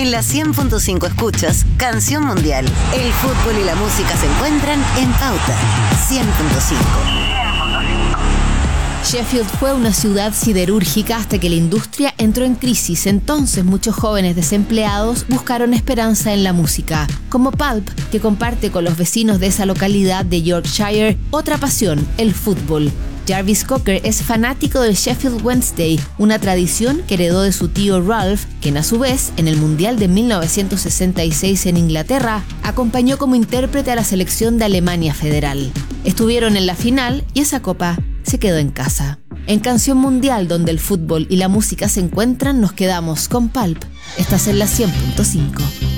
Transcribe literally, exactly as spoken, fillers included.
En la cien punto cinco escuchas Canción Mundial. El fútbol y la música se encuentran en Pauta cien punto cinco. Sheffield fue una ciudad siderúrgica hasta que la industria entró en crisis. Entonces muchos jóvenes desempleados buscaron esperanza en la música, como Pulp, que comparte con los vecinos de esa localidad de Yorkshire otra pasión, el fútbol. Jarvis Cocker es fanático del Sheffield Wednesday, una tradición que heredó de su tío Ralph, quien a su vez, en el Mundial de mil novecientos sesenta y seis en Inglaterra, acompañó como intérprete a la selección de Alemania Federal. Estuvieron en la final y esa copa se quedó en casa. En Canción Mundial, donde el fútbol y la música se encuentran, nos quedamos con Pulp. Estás en la cien punto cinco.